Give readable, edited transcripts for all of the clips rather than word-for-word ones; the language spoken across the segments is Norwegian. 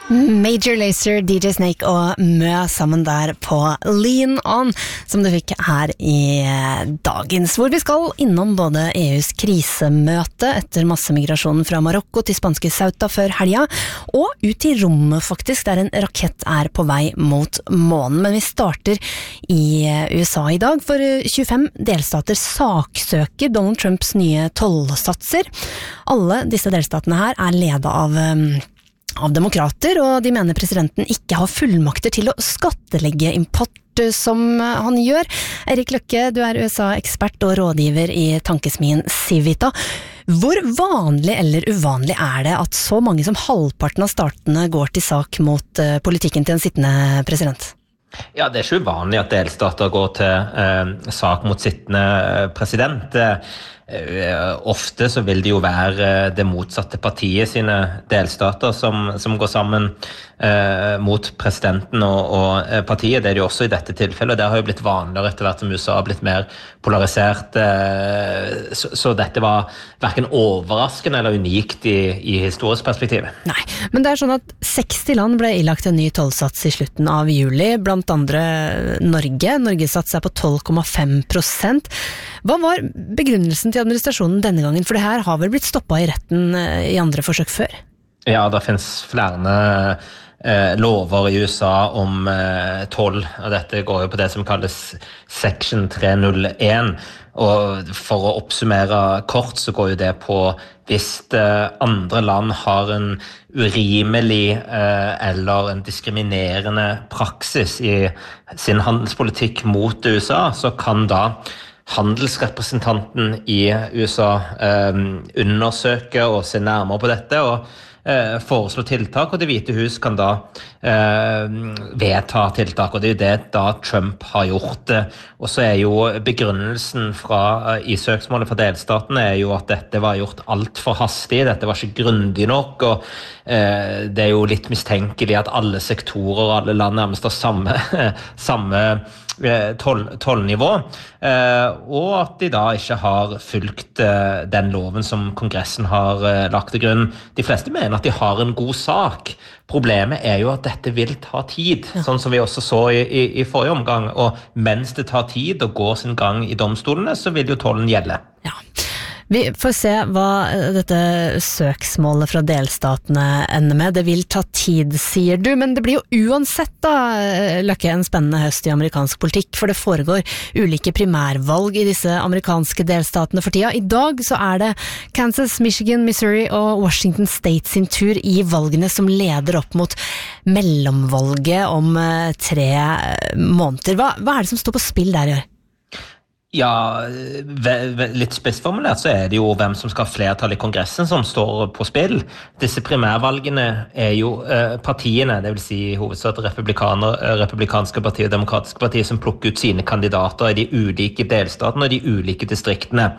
Major Lazer, DJ Snake og Mø sammen der på Lean On, som du fikk her i dagens, hvor vi skal innom både EUs krisemøte etter massemigrasjonen fra Marokko til spanske Ceuta før helga, og ut i rommet faktisk, der en rakett er på vei mot månen. Men vi starter i USA i dag, for 25 delstater saksøker Donald Trumps nye tollsatser. Alle disse delstatene her er ledet av demokrater, og de mener presidenten ikke har fullmakter til å skattelegge import som han gjør. Erik Løkke, du er USA-ekspert og rådgiver i tankesmien Civita. Hvor vanlig eller uvanlig er det at så mange som halvparten av statene går til sak mot politikken til en sittende president? Ja, det er ikke uvanlig at delstater går til sak mot sittende president. Ofte så vil det jo være det motsatte partiet sine delstater som går sammen mot presidenten og partiet. Det er det jo også i dette tilfellet, og det har jo blitt vanligere etter hvert som USA har blitt mer polarisert. Så dette var hverken overraskende eller unikt i historisk perspektiv. Nei, men det er sånn at 60 land ble ilagt en ny tollsats i slutten av juli, blant andre Norge. Norge sats er på 12,5%. Hva var begrunnelsen til administrasjonen denne gangen? For det her har vel blitt stoppet i retten i andre forsøk før? Ja, det finnes flere lover i USA om toll, og dette går jo på det som kalles Section 301, og for å oppsummere kort så går jo det på hvis andre land har en urimelig eller en diskriminerende praksis i sin handelspolitikk mot USA, så kan da handelsrepresentanten i USA undersøke og se nærmere på dette og foreslå tiltak, og Det hvite hus kan da vedta tiltak, og det er jo det da Trump har gjort. Og så er jo begrunnelsen i søksmålet fra delstatene er jo at dette var gjort alt for hastig, dette var ikke grundig nok, og det er jo litt mistenkelig at alle sektorer og alle land nærmest har samme tollnivå, og at de da ikke har fulgt den loven som Kongressen har lagt til grunn. De fleste mener at de har en god sak. Problemet er jo at dette vil ta tid, sånn som vi også så i forrige omgang, og mens det tar tid og går sin gang i domstolene, så vil jo tollen gjelde. Ja. Vi får se hva dette søksmålet fra delstatene ender med. Det vil ta tid, sier du, men det blir jo uansett da, Løkke, en spennende høst i amerikansk politikk, for det foregår ulike primærvalg i disse amerikanske delstatene for tida. I dag så er det Kansas, Michigan, Missouri og Washington State sin tur i valgene som leder opp mot mellomvalget om 3 måneder. Hva er det som står på spill der i år? Ja, litt spissformulert så er det jo hvem som skal ha flertall i Kongressen som står på spill. Disse primærvalgene er jo partiene, det vil si hovedsatt republikanske partier og demokratiske partier, som plukker ut sine kandidater i de ulike delstatene og de ulike distriktene.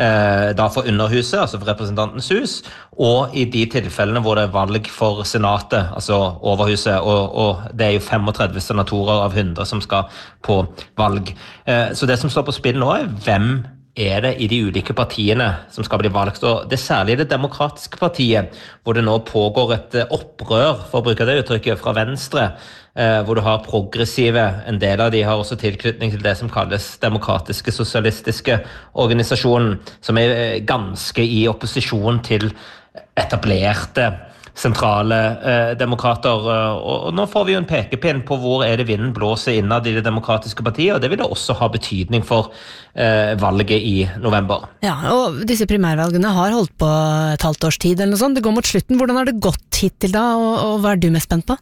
Da for Underhuset, altså for Representantens hus, og i de tilfellene hvor det er valg for Senatet, altså Overhuset, og det er jo 35 senatorer av 100 som skal på valg. Så det som står på spill nå er hvem er det i de ulike partiene som skal bli valgt, og det er særlig det demokratiske partiet, hvor det nå pågår et opprør, for å bruke det uttrykket, fra venstre, hvor du har progressive, en del av de har også tilknytning til det som kalles demokratiske sosialistiske organisasjonen, som er ganske i opposisjon til etablerte sentrale demokrater, og nå får vi jo en pekepinn på hvor er det vinden blåser innad i det demokratiske partiet, og det vil det også ha betydning for valget i november. Ja, og disse primærvalgene har holdt på et halvt års tid eller noe sånt. Det går mot slutten. Hvordan har det gått hittil da, og hva er du mest spent på?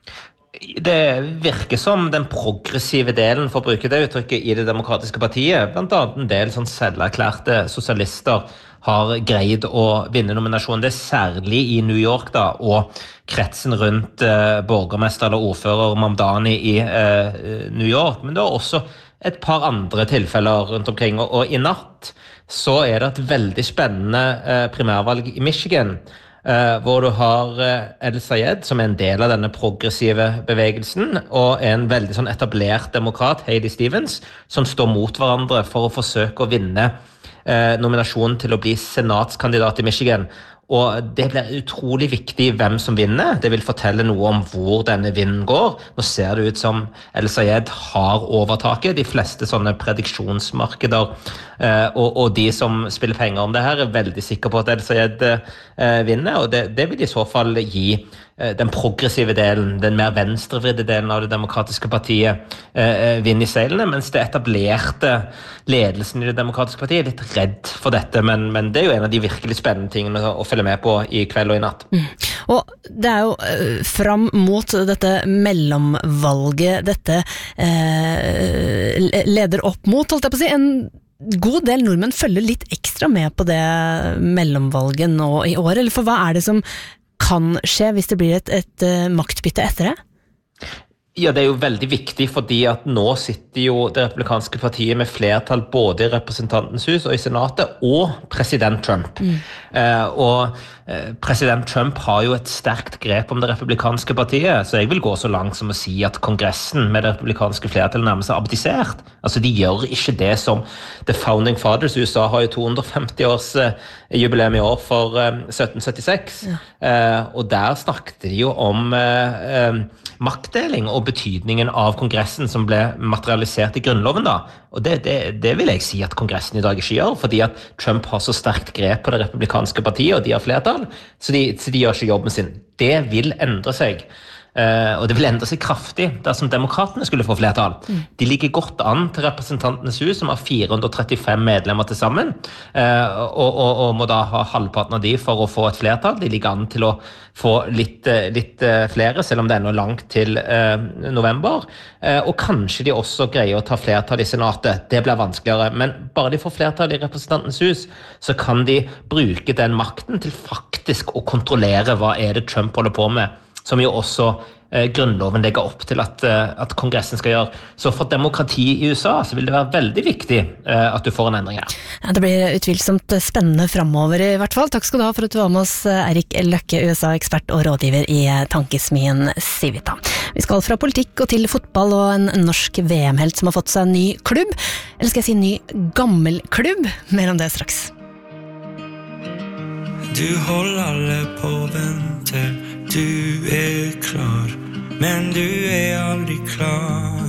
Det virker som den progressive delen, for å bruke det uttrykket, i det demokratiske partiet, blant annet en del sånn selverklærte sosialister, har greid å vinne nominasjonen. Det er særlig i New York da, og kretsen rundt borgermester eller ordfører Mamdani i New York, men det er også et par andre tilfeller rundt omkring, og i natt så er det et veldig spennende primærvalg i Michigan, hvor du har El Sayed, som er en del av denne progressive bevegelsen, og en veldig sånn etablert demokrat, Heidi Stevens, som står mot hverandre for å forsøke å vinne nominasjonen til å bli senatskandidat i Michigan. Og det blir utrolig viktig hvem som vinner. Det vil fortelle noe om hvor denne vinden går. Nå ser det ut som El-Sayed har overtaket. De fleste sånne prediksjonsmarkeder og de som spiller penger om det her veldig sikre på at El-Sayed vinner. Og det vil i så fall gi den progressive delen, den mer venstrevridde delen av det demokratiske partiet vinner i seilene, mens det etablerte ledelsen i det demokratiske partiet er litt redd for dette, men det er jo en av de virkelig spennende tingene å følge med på i kveld og i natt. Og det er jo fram mot dette mellomvalget dette leder opp mot, holdt jeg på å si, en god del nordmenn følger litt ekstra med på det mellomvalget nå i år, eller for hva er det som kan skje hvis det blir et maktbytte etter det? Ja, det er jo veldig viktig fordi at nå sitter jo det republikanske partiet med flertall både i representantens hus og i senatet og president Trump. Og president Trump har jo et sterkt grep om det republikanske partiet, så jeg vil gå så langt som å si at kongressen med det republikanske flertallet nærmest er abdisert. Altså de gjør ikke det som The Founding Fathers. USA har jo 250 års jubileum i år for 1776, og der snakket de jo om maktdeling og betydningen av kongressen som ble materialisert i grunnloven da. Og det vil jeg si at kongressen i dag ikke gjør, fordi at Trump har så sterkt grep på det republikanske partiet, og de har flertall, så de gjør ikke jobben sin. Det vil endre seg. Og det vil endre seg kraftig dersom demokratene skulle få flertall. De ligger godt an til representantenes hus, som har 435 medlemmer til sammen, og må da ha halvparten av de for å få et flertall. De ligger an til å få litt flere, selv om det er noe langt til november. Og kanskje de også greier å ta flertall i senatet. Det blir vanskeligere, men bare de får flertall i representantenes hus, så kan de bruke den makten til faktisk å kontrollere hva er det Trump holder på med, som jo også grunnloven legger opp til at kongressen skal gjøre. Så for demokrati i USA så vil det være veldig viktig at du får en endring her. Ja, det blir utvilsomt spennende fremover i hvert fall. Takk skal du ha for at du var med oss, Eirik Løkke, USA-ekspert og rådgiver i tankesmien Civita. Vi skal fra politikk og til fotball og en norsk VM-helt som har fått seg en ny klubb. Eller skal jeg si ny gammel klubb? Mer om det straks. Du holder alle på vente, du klar, men du aldri klar.